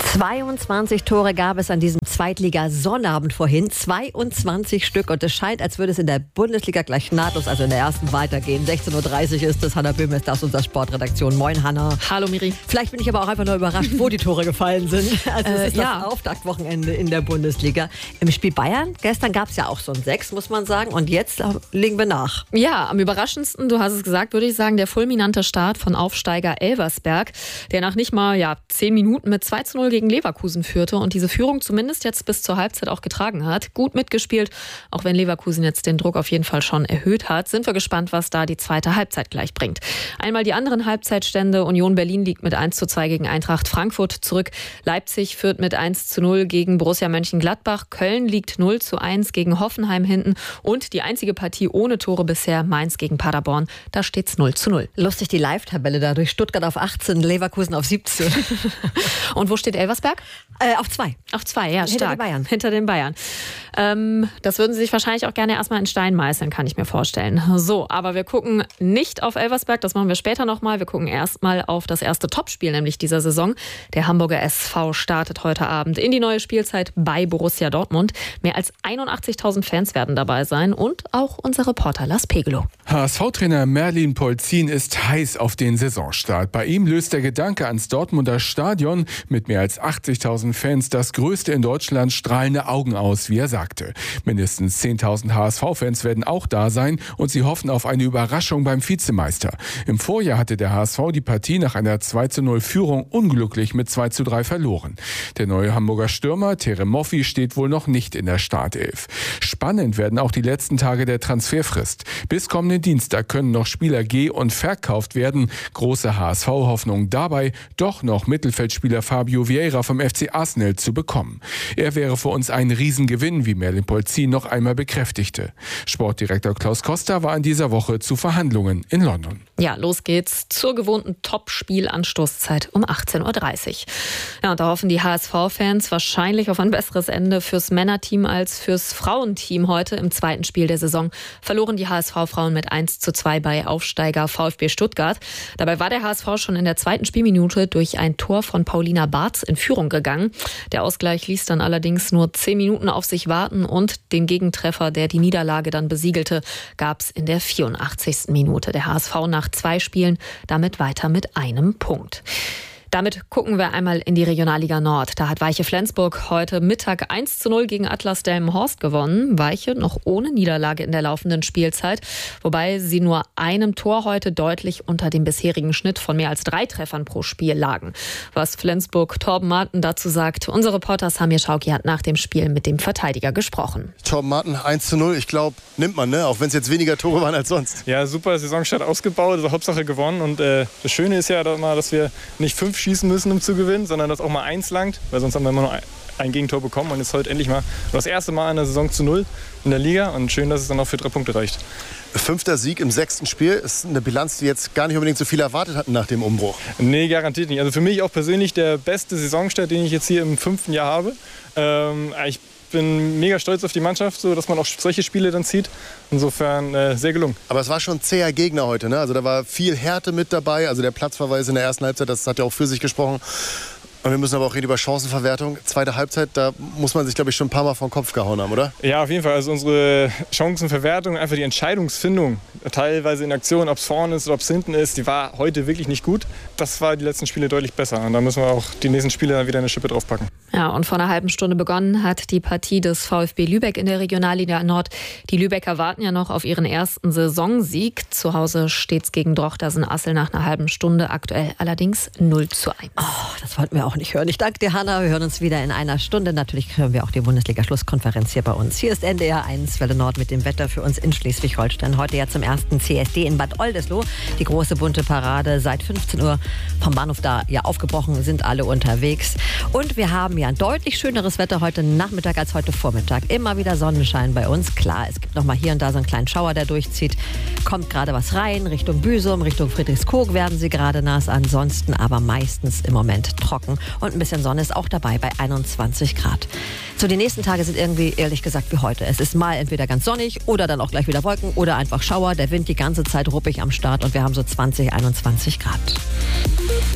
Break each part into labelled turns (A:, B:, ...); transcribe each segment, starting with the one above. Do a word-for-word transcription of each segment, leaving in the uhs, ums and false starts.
A: zweiundzwanzig Tore gab es an diesem Zweitliga-Sonnabend vorhin. zweiundzwanzig Stück. Und es scheint, als würde es in der Bundesliga gleich nahtlos, also in der ersten, weitergehen. sechzehn Uhr dreißig ist es. Hanna Böhm ist aus unserer Sportredaktion. Moin, Hanna.
B: Hallo, Miri.
A: Vielleicht bin ich aber auch einfach nur überrascht, wo die Tore gefallen sind. Also es
B: äh,
A: ist
B: ja.
A: das Auftaktwochenende in der Bundesliga. Im Spiel Bayern, gestern gab es ja auch so ein Sechs, muss man sagen. Und jetzt legen wir nach.
B: Ja, am überraschendsten, du hast es gesagt, würde ich sagen, der fulminante Start von Aufsteiger Elversberg, der nach nicht mal ja, zehn Minuten mit zwei zu null gegen Leverkusen führte und diese Führung zumindest jetzt bis zur Halbzeit auch getragen hat. Gut mitgespielt, auch wenn Leverkusen jetzt den Druck auf jeden Fall schon erhöht hat. Sind wir gespannt, was da die zweite Halbzeit gleich bringt. Einmal die anderen Halbzeitstände. Union Berlin liegt mit eins zu zwei gegen Eintracht Frankfurt zurück. Leipzig führt mit eins zu null gegen Borussia Mönchengladbach. Köln liegt null zu eins gegen Hoffenheim hinten. Und die einzige Partie ohne Tore bisher, Mainz gegen Paderborn. Da steht's null zu null.
A: Lustig die Live-Tabelle da. Durch Stuttgart auf achtzehn, Leverkusen auf siebzehn.
B: Und wo steht Elversberg?
A: Äh, auf zwei.
B: Auf zwei, ja,
A: Hinter
B: stark.
A: den Bayern.
B: Hinter den Bayern. Ähm, das würden sie sich wahrscheinlich auch gerne erstmal in Stein meißeln, kann ich mir vorstellen. So, aber wir gucken nicht auf Elversberg, das machen wir später nochmal. Wir gucken erstmal auf das erste Topspiel, nämlich dieser Saison. Der Hamburger S V startet heute Abend in die neue Spielzeit bei Borussia Dortmund. Mehr als einundachtzigtausend Fans werden dabei sein und auch unser Reporter Lars Pegelow.
C: H S V-Trainer Merlin Polzin ist heiß auf den Saisonstart. Bei ihm löst der Gedanke ans Dortmunder Stadion mit mehr als achtzigtausend Fans das größte in Deutschland strahlende Augen aus, wie er sagte. Mindestens zehntausend H S V-Fans werden auch da sein und sie hoffen auf eine Überraschung beim Vizemeister. Im Vorjahr hatte der H S V die Partie nach einer zwei zu null Führung unglücklich mit zwei zu drei verloren. Der neue Hamburger Stürmer Terem Moffi steht wohl noch nicht in der Startelf. Spannend werden auch die letzten Tage der Transferfrist. Bis kommenden Dienstag können noch Spieler geh- und verkauft werden. Große H S V-Hoffnung dabei, doch noch Mittelfeldspieler Fabio Vieira vom F C Arsenal zu bekommen. Er wäre für uns ein Riesengewinn, wie Merlin Polzin noch einmal bekräftigte. Sportdirektor Klaus Costa war in dieser Woche zu Verhandlungen in London.
B: Ja, los geht's zur gewohnten Top-Spiel-Anstoßzeit um achtzehn Uhr dreißig. Ja, und da hoffen die H S V-Fans wahrscheinlich auf ein besseres Ende fürs Männerteam als fürs Frauenteam heute. Im zweiten Spiel der Saison verloren die H S V-Frauen mit eins zu zwei bei Aufsteiger VfB Stuttgart. Dabei war der H S V schon in der zweiten Spielminute durch ein Tor von Paulina Bartz in Führung gegangen. Der Ausgleich ließ dann allerdings nur zehn Minuten auf sich warten und den Gegentreffer, der die Niederlage dann besiegelte, gab es in der vierundachtzigsten Minute. Der H S V nach zwei Spielen damit weiter mit einem Punkt. Damit gucken wir einmal in die Regionalliga Nord. Da hat Weiche Flensburg heute Mittag eins zu null gegen Atlas Delmenhorst gewonnen. Weiche noch ohne Niederlage in der laufenden Spielzeit, wobei sie nur einem Tor heute deutlich unter dem bisherigen Schnitt von mehr als drei Treffern pro Spiel lagen. Was Flensburg Torben Marten dazu sagt, unser Reporter Samir Schauki hat nach dem Spiel mit dem Verteidiger gesprochen.
D: Torben Marten eins zu null, ich glaube, nimmt man, ne? Auch wenn es jetzt weniger Tore waren als sonst.
E: Ja, super Saisonstart ausgebaut, also Hauptsache gewonnen. Und äh, das Schöne ist ja, dass wir nicht fünf schießen müssen, um zu gewinnen, sondern dass auch mal eins langt, weil sonst haben wir immer nur ein Gegentor bekommen und jetzt heute endlich mal das erste Mal in der Saison zu null in der Liga und schön, dass es dann auch für drei Punkte reicht.
D: Fünfter Sieg im sechsten Spiel ist eine Bilanz, die jetzt gar nicht unbedingt so viel erwartet hatten nach dem Umbruch.
E: Nee, garantiert nicht. Also für mich auch persönlich der beste Saisonstart, den ich jetzt hier im fünften Jahr habe. Ähm, ich bin mega stolz auf die Mannschaft, so dass man auch solche Spiele dann zieht. Insofern äh, sehr gelungen.
D: Aber es war schon ein zäher Gegner heute, ne? Also da war viel Härte mit dabei. Also der Platzverweis in der ersten Halbzeit, das hat ja auch für sich gesprochen. Und wir müssen aber auch reden über Chancenverwertung. Zweite Halbzeit, da muss man sich, glaube ich, schon ein paar Mal vom Kopf gehauen haben, oder?
E: Ja, auf jeden Fall. Also unsere Chancenverwertung, einfach die Entscheidungsfindung, teilweise in Aktion, ob es vorne ist oder ob es hinten ist, die war heute wirklich nicht gut. Das war die letzten Spiele deutlich besser. Und da müssen wir auch die nächsten Spiele dann wieder eine Schippe draufpacken.
B: Ja, und vor einer halben Stunde begonnen hat die Partie des VfB Lübeck in der Regionalliga Nord. Die Lübecker warten ja noch auf ihren ersten Saisonsieg. Zu Hause steht es gegen Drochtersen-Assel nach einer halben Stunde, aktuell allerdings null zu eins.
A: Oh, das wollten wir auch nicht hören. Ich danke dir, Hanna. Wir hören uns wieder in einer Stunde. Natürlich hören wir auch die Bundesliga-Schlusskonferenz hier bei uns. Hier ist N D R eins Welle Nord mit dem Wetter für uns in Schleswig-Holstein. Heute ja zum ersten C S D in Bad Oldesloe. Die große bunte Parade seit fünfzehn Uhr vom Bahnhof da ja aufgebrochen, sind alle unterwegs. Und wir haben ja ein deutlich schöneres Wetter heute Nachmittag als heute Vormittag. Immer wieder Sonnenschein bei uns. Klar, es gibt noch mal hier und da so einen kleinen Schauer, der durchzieht. Kommt gerade was rein, Richtung Büsum, Richtung Friedrichskoog werden sie gerade nass. Ansonsten aber meistens im Moment trocken. Und ein bisschen Sonne ist auch dabei bei einundzwanzig Grad. So, die nächsten Tage sind irgendwie, ehrlich gesagt, wie heute. Es ist mal entweder ganz sonnig oder dann auch gleich wieder Wolken oder einfach Schauer. Der Wind die ganze Zeit ruppig am Start und wir haben so zwanzig, einundzwanzig Grad.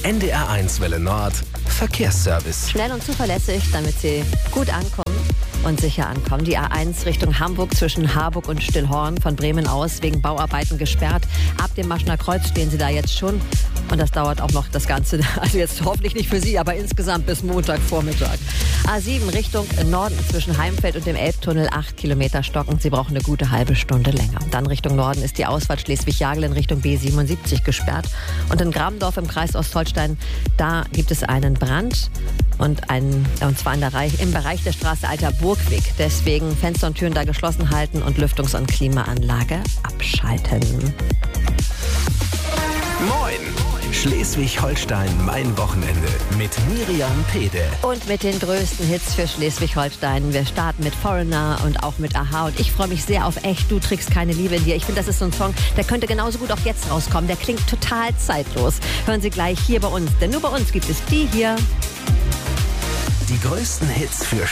F: N D R eins Welle Nord Verkehrsservice.
A: Schnell und zuverlässig, damit Sie gut ankommen und sicher ankommen. Die A eins Richtung Hamburg zwischen Harburg und Stillhorn von Bremen aus wegen Bauarbeiten gesperrt. Ab dem Maschener Kreuz stehen Sie da jetzt schon. Und das dauert auch noch das Ganze, also jetzt hoffentlich nicht für Sie, aber insgesamt bis Montagvormittag. A sieben Richtung Norden zwischen Heimfeld und dem Elbtunnel, acht Kilometer stocken. Sie brauchen eine gute halbe Stunde länger. Dann Richtung Norden ist die Ausfahrt Schleswig-Jagel in Richtung B siebenundsiebzig gesperrt. Und in Grammendorf im Kreis Ostholstein, da gibt es einen Brand. Und, ein, und zwar in der Reich, im Bereich der Straße Alter Burgweg. Deswegen Fenster und Türen da geschlossen halten und Lüftungs- und Klimaanlage abschalten.
F: Moin! Schleswig-Holstein, mein Wochenende mit Miriam Pede.
A: Und mit den größten Hits für Schleswig-Holstein. Wir starten mit Foreigner und auch mit Aha. Und ich freue mich sehr auf Echt, du trägst keine Liebe in dir. Ich finde, das ist so ein Song, der könnte genauso gut auch jetzt rauskommen. Der klingt total zeitlos. Hören Sie gleich hier bei uns, denn nur bei uns gibt es die hier.
F: Die größten Hits für